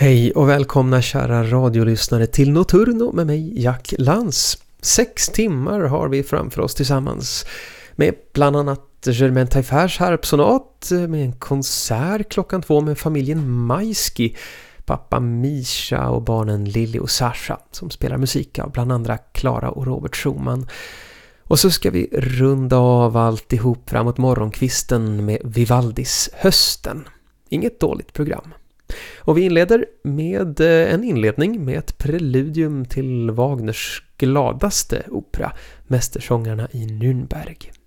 Hej och välkomna kära radiolyssnare till Notturno med mig Jack Lantz. 6 timmar har vi framför oss tillsammans med bland annat Germaine Taillefer's harpsonat, med en konsert klockan 2 med familjen Majski, pappa Misha och barnen Lili och Sasha som spelar musik av bland andra Clara och Robert Schumann. Och så ska vi runda av alltihop framåt morgonkvisten med Vivaldis Hösten. Inget dåligt program. Och vi inleder med en inledning med ett preludium till Wagners gladaste opera, Mästersångarna i Nürnberg.